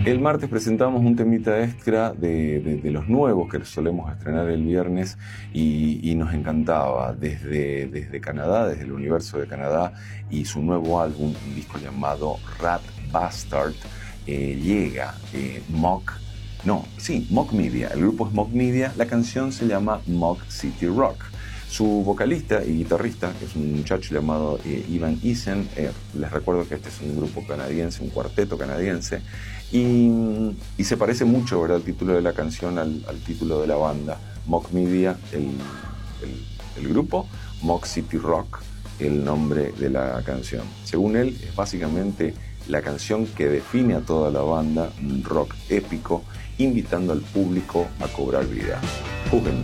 El martes presentamos un temita extra de los nuevos que solemos estrenar el viernes y nos encantaba desde Canadá, desde el universo de Canadá, y su nuevo álbum, un disco llamado Rat Bastard, llega Mock Media. El grupo es Mock Media, la canción se llama Mock City Rock. Su vocalista y guitarrista es un muchacho llamado Ivan Eisen. Les recuerdo que este es un grupo canadiense, un cuarteto canadiense, y se parece mucho, ¿verdad?, el título de la canción al título de la banda. Mock Media, el grupo, Mock City Rock, el nombre de la canción. Según él, es básicamente la canción que define a toda la banda, un rock épico, invitando al público a cobrar vida. Júguenlo.